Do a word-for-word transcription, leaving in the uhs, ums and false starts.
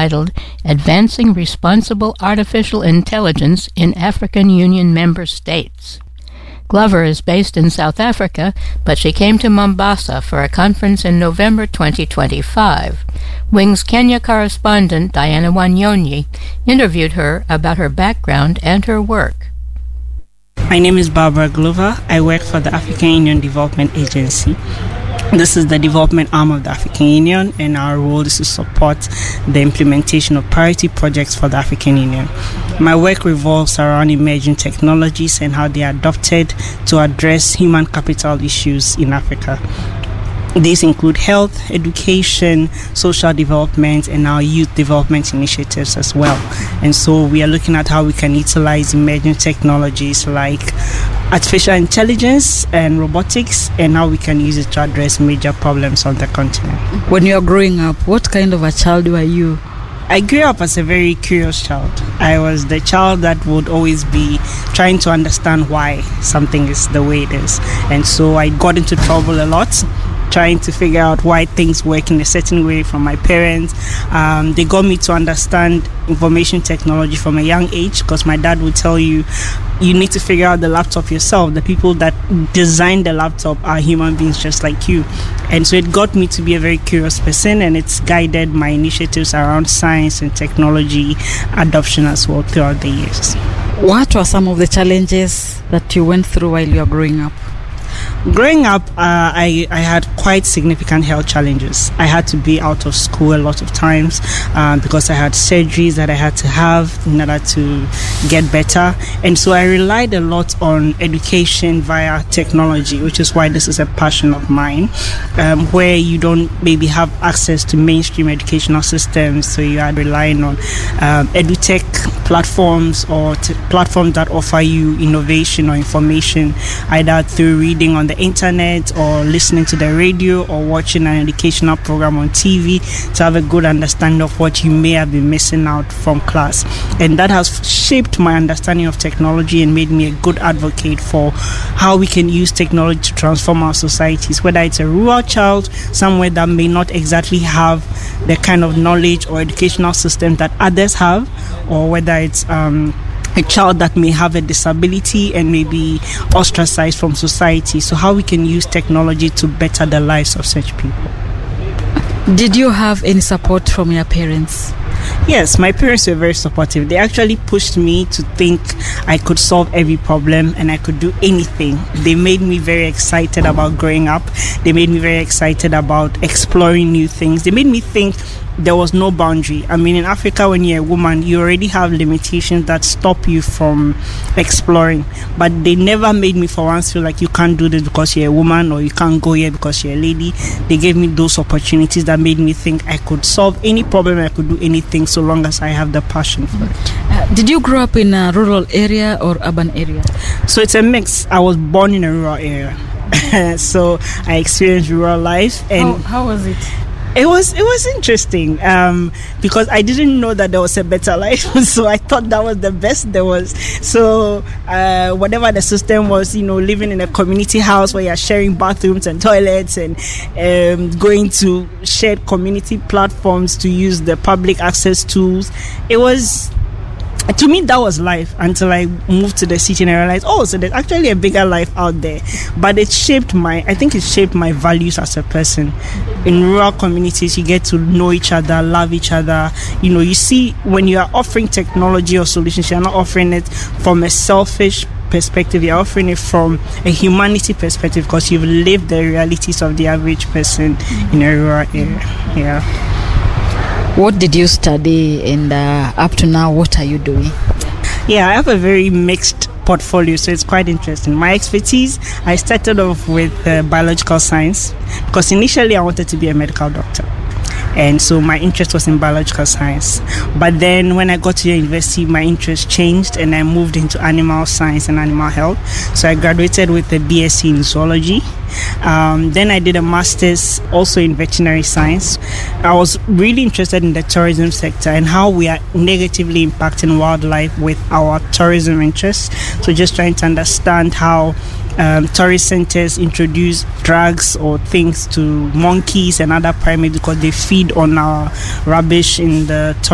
entitled Advancing Responsible Artificial Intelligence in African Union Member States. Glover is based in South Africa, but she came to Mombasa for a conference in November twenty twenty-five. Wing's Kenya correspondent Diana Wanyonyi interviewed her about her background and her work. My name is Barbara Glover. I work for the African Union Development Agency. This is the development arm of the African Union, and our role is to support the implementation of priority projects for the African Union. My work revolves around emerging technologies and how they are adopted to address human capital issues in Africa. These include health, education, social development, and our youth development initiatives as well. And so we are looking at how we can utilize emerging technologies like artificial intelligence and robotics, and how we can use it to address major problems on the continent. When you were growing up, what kind of a child were you? I grew up as a very curious child. I was the child that would always be trying to understand why something is the way it is. And so I got into trouble a lot, trying to figure out why things work in a certain way from my parents. Um, they got me to understand information technology from a young age, because my dad would tell you, you need to figure out the laptop yourself. The people that design the laptop are human beings just like you. And so it got me to be a very curious person, and it's guided my initiatives around science and technology adoption as well throughout the years. What were some of the challenges that you went through while you were growing up? Growing up, uh, I, I had quite significant health challenges. I had to be out of school a lot of times um, because I had surgeries that I had to have in order to get better. And so I relied a lot on education via technology, which is why this is a passion of mine, um, where you don't maybe have access to mainstream educational systems. So you are relying on um, edutech platforms or t- platforms that offer you innovation or information, either through reading on the internet or listening to the radio or watching an educational program on T V to have a good understanding of what you may have been missing out from class. And that has shaped my understanding of technology and made me a good advocate for how we can use technology to transform our societies, whether it's a rural child somewhere that may not exactly have the kind of knowledge or educational system that others have, or whether it's um a child that may have a disability and may be ostracized from society. So how we can use technology to better the lives of such people. Did you have any support from your parents? Yes, my parents were very supportive. They actually pushed me to think I could solve every problem and I could do anything. They made me very excited about growing up. They made me very excited about exploring new things. They made me think there was no boundary. I mean, in Africa, when you're a woman, you already have limitations that stop you from exploring. But they never made me for once feel like you can't do this because you're a woman, or you can't go here because you're a lady. They gave me those opportunities that made me think I could solve any problem, I could do anything, so long as I have the passion for it. Uh, did you grow up in a rural area or urban area? So it's a mix. I was born in a rural area. So I experienced rural life. And how, how was it? It was it was interesting um, because I didn't know that there was a better life, so I thought that was the best there was. So uh, whatever the system was, you know, living in a community house where you're sharing bathrooms and toilets, and um, going to shared community platforms to use the public access tools, it was. To me, that was life until I moved to the city and I realized, oh, so there's actually a bigger life out there. But it shaped my, I think it shaped my values as a person. In rural communities, you get to know each other, love each other. You know, you see, when you are offering technology or solutions, you're not offering it from a selfish perspective, you're offering it from a humanity perspective, because you've lived the realities of the average person in a rural area. Yeah. What did you study, and uh, up to now, what are you doing? Yeah, I have a very mixed portfolio, so it's quite interesting. My expertise, I started off with uh, biological science, because initially I wanted to be a medical doctor. And so my interest was in biological science. But then when I got to university, my interest changed and I moved into animal science and animal health. So I graduated with a B S c in zoology. Um, then I did a master's also in veterinary science. I was really interested in the tourism sector and how we are negatively impacting wildlife with our tourism interests. So just trying to understand how Um, tourist centers introduce drugs or things to monkeys and other primates because they feed on our rubbish in the